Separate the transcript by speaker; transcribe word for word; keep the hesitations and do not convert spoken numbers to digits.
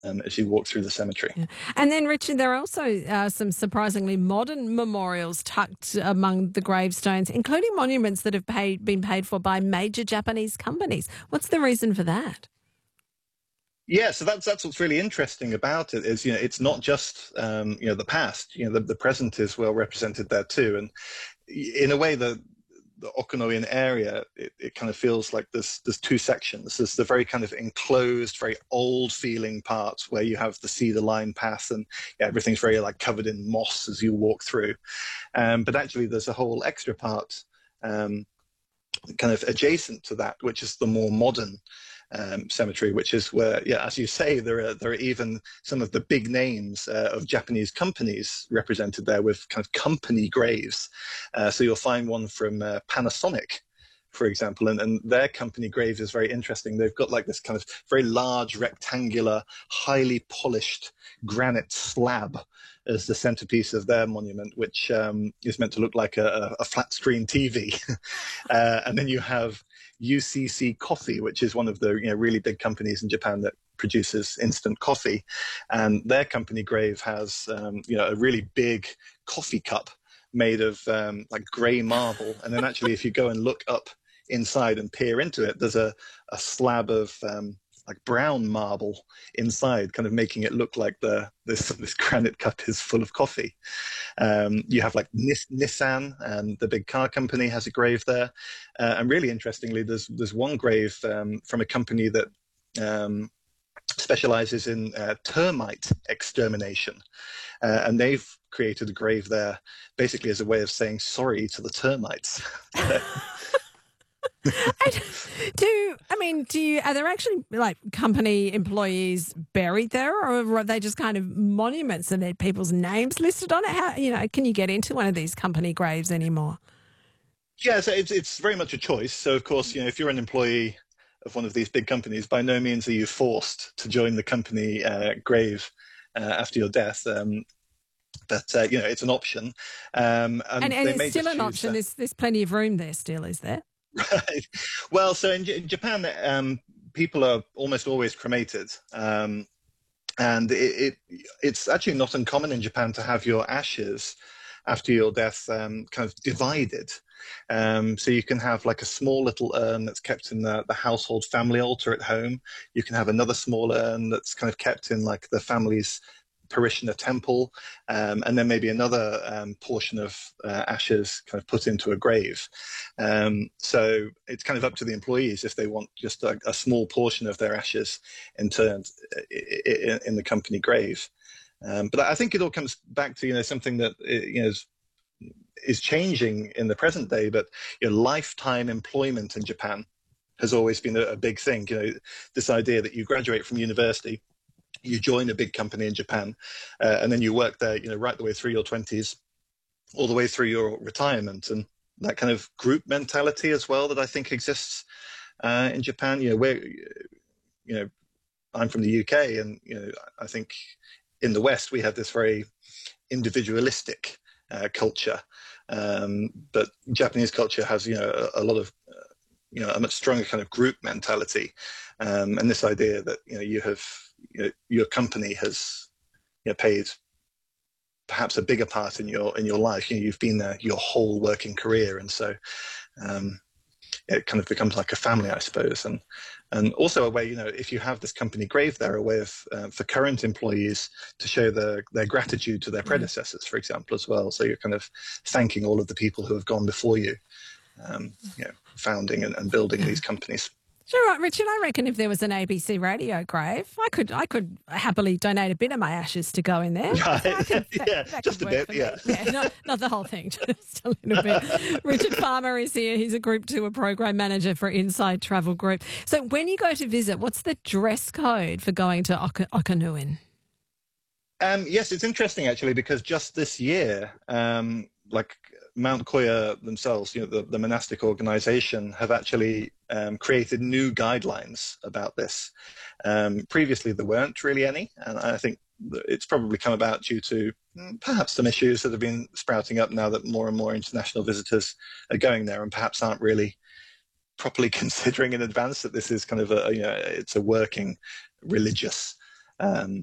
Speaker 1: um, as you walk through the cemetery.
Speaker 2: Yeah. And then, Richard, there are also uh, some surprisingly modern memorials tucked among the gravestones, including monuments that have paid, been paid for by major Japanese companies. What's the reason for that?
Speaker 1: Yeah, so that's that's what's really interesting about it is, you know, it's not just um, you know, the past. You know, the, the present is well represented there too, and in a way, the the Okanoyan area, it, it kind of feels like there's there's two sections. There's the very kind of enclosed, very old feeling part where you have the cedar line path, and yeah, everything's very like covered in moss as you walk through. Um, but actually, there's a whole extra part um, kind of adjacent to that, which is the more modern um, cemetery, which is where, yeah, as you say, there are there are even some of the big names uh, of Japanese companies represented there with kind of company graves. Uh, so you'll find one from uh, Panasonic, for example, and, and their company grave is very interesting. They've got like this kind of very large, rectangular, highly polished granite slab as the centerpiece of their monument, which um, is meant to look like a, a flat screen T V. uh, and then you have U C C Coffee, which is one of the, you know, really big companies in Japan that produces instant coffee, and their company grave has um, you know, a really big coffee cup made of um, like grey marble. And then actually, if you go and look up inside and peer into it, there's a, a slab of um, like brown marble inside, kind of making it look like the this this granite cup is full of coffee. Um, you have like Nis- Nissan, and the big car company has a grave there. Uh, and really interestingly, there's there's one grave um, from a company that um, specializes in uh, termite extermination, uh, and they've created a grave there basically as a way of saying sorry to the termites.
Speaker 2: And do I mean, do you are there actually like company employees buried there, or are they just kind of monuments and there are people's names listed on it? How, you know, can you get into one of these company graves anymore?
Speaker 1: Yeah, so it's it's very much a choice. So of course, you know, if you're an employee of one of these big companies, by no means are you forced to join the company uh, grave uh, after your death. Um, but uh, you know, it's an option, um,
Speaker 2: And
Speaker 1: and
Speaker 2: and
Speaker 1: they
Speaker 2: it's
Speaker 1: may
Speaker 2: still
Speaker 1: just
Speaker 2: an
Speaker 1: choose
Speaker 2: option.
Speaker 1: to.
Speaker 2: There's there's plenty of room there still, is there?
Speaker 1: Right. Well, so in, J- in Japan, um, people are almost always cremated. Um, and it, it it's actually not uncommon in Japan to have your ashes after your death um, kind of divided. Um, so you can have like a small little urn that's kept in the, the household family altar at home. You can have another small urn that's kind of kept in like the family's parishioner temple, um, and then maybe another um, portion of uh, ashes kind of put into a grave. Um, so it's kind of up to the employees if they want just a, a small portion of their ashes interred in, in the company grave. Um, but I think it all comes back to, you know, something that, you know, is, is changing in the present day. But, you know, lifetime employment in Japan has always been a, a big thing. You know, this idea that you graduate from university, you join a big company in Japan, uh, and then you work there, you know, right the way through your twenties, all the way through your retirement, and that kind of group mentality as well that I think exists uh, in Japan. You know, where, you know, I'm from the U K, and you know, I think in the West we have this very individualistic uh, culture, um, but Japanese culture has, you know, a, a lot of uh, you know, a much stronger kind of group mentality, um, and this idea that, you know, you have, you know, your company has, you know, paid perhaps a bigger part in your in your life. You know, you've been there your whole working career, and so um, it kind of becomes like a family, I suppose. And and also a way, you know, if you have this company grave there, a way of uh, for current employees to show their their gratitude to their
Speaker 2: Mm.
Speaker 1: predecessors, for example, as well. So you're kind of thanking all of the people who have gone before you, um, you know, founding and, and building these companies.
Speaker 2: Sure, right, Richard. I reckon if there was an A B C radio grave, I could I could happily donate a bit of my ashes to go in there. So I
Speaker 1: Right.
Speaker 2: could that,
Speaker 1: Yeah,
Speaker 2: that could
Speaker 1: just a
Speaker 2: work
Speaker 1: bit.
Speaker 2: for
Speaker 1: Yeah.
Speaker 2: me. Yeah, not not the whole thing, just a little bit. Richard Farmer is here. He's a Group Tour Program Manager for Inside Travel Group. So when you go to visit, what's the dress code for going to Ok- Okanuin?
Speaker 1: Um, yes, it's interesting actually, because just this year, um, like Mount Koya themselves, you know, the, the monastic organization, have actually um, created new guidelines about this. Um, previously, there weren't really any, and I think that it's probably come about due to mm, perhaps some issues that have been sprouting up now that more and more international visitors are going there, and perhaps aren't really properly considering in advance that this is kind of a, you know, it's a working religious Um,